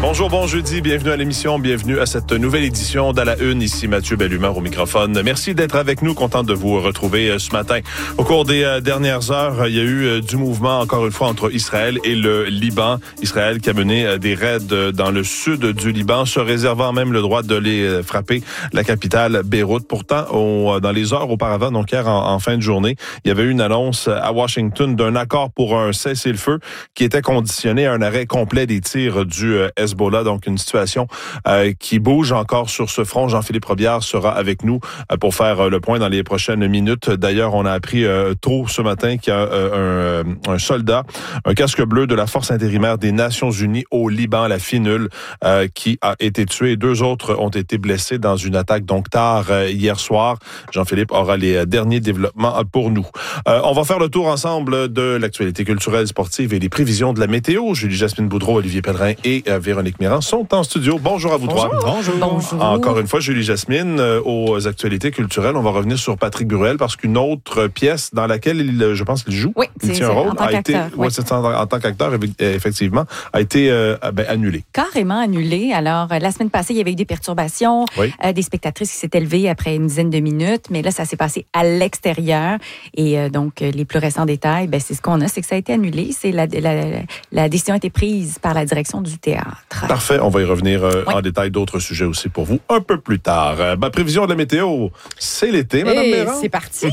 Bonjour, bon jeudi, bienvenue à l'émission, bienvenue à cette nouvelle édition d'À la Une. Ici Mathieu Bellumeur au microphone. Merci d'être avec nous, content de vous retrouver ce matin. Au cours des dernières heures, il y a eu du mouvement, encore une fois, entre Israël et le Liban. Israël qui a mené des raids dans le sud du Liban, se réservant même le droit de les frapper, la capitale Beyrouth. Pourtant, dans les heures auparavant, donc hier en fin de journée, il y avait eu une annonce à Washington d'un accord pour un cessez-le-feu qui était conditionné à un arrêt complet des tirs du Hezbollah, donc une situation qui bouge encore sur ce front. Jean-Philippe Robillard sera avec nous pour faire le point dans les prochaines minutes. D'ailleurs, on a appris tôt ce matin qu'il y a un soldat, un casque bleu de la Force intérimaire des Nations Unies au Liban, la FINUL, qui a été tué. 2 autres ont été blessés dans une attaque donc tard hier soir. Jean-Philippe aura les derniers développements pour nous. On va faire le tour ensemble de l'actualité culturelle, sportive et les prévisions de la météo. Julie-Jasmine Boudreau, Olivier Pellerin et Véronique Méran sont en studio. Bonjour à vous trois. Bonjour. Encore une fois, Julie-Jasmine, aux actualités culturelles, on va revenir sur Patrick Bruel parce qu'une autre pièce dans laquelle je pense qu'il joue, il tient un rôle, en tant qu'acteur. En tant qu'acteur, effectivement, a été annulée. Carrément annulée. Alors, la semaine passée, il y avait eu des perturbations, des spectatrices qui s'étaient levées après une dizaine de minutes, mais là, ça s'est passé à l'extérieur. Et donc, les plus récents détails, c'est ce qu'on a, c'est que ça a été annulé. C'est la décision a été prise par la direction du théâtre. Parfait. On va y revenir en détail d'autres sujets aussi pour vous un peu plus tard. Prévision de la météo, c'est l'été, Mme Méran. C'est parti.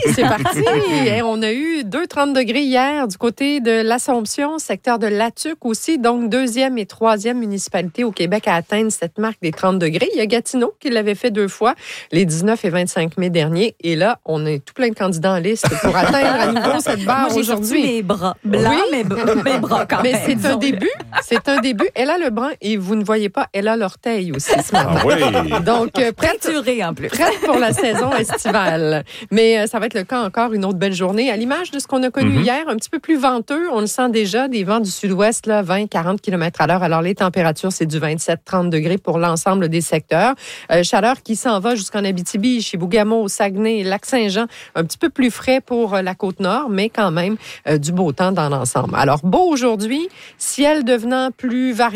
On a eu 2,30 degrés hier du côté de l'Assomption, secteur de Latuc aussi. Donc, 2e et 3e municipalité au Québec à atteindre cette marque des 30 degrés. Il y a Gatineau qui l'avait fait 2 fois, les 19 et 25 mai dernier. Et là, on est tout plein de candidats en liste pour atteindre à nouveau cette barre Moi, aujourd'hui. J'ai mes bras blancs, mes bras quand même. Mais c'est un début. C'est un début. Elle a le brun et vous ne voyez pas, elle a l'orteil aussi ce matin. Ah oui. Donc, prête en plus. Prête pour la saison estivale. Mais ça va être le cas encore une autre belle journée. À l'image de ce qu'on a connu hier, un petit peu plus venteux. On le sent déjà, des vents du sud-ouest, 20-40 km/h. Alors, les températures, c'est du 27-30 degrés pour l'ensemble des secteurs. Chaleur qui s'en va jusqu'en Abitibi, Chibougamau, Saguenay, Lac-Saint-Jean. Un petit peu plus frais pour la Côte-Nord, mais quand même du beau temps dans l'ensemble. Alors, beau aujourd'hui, ciel devenant plus varié.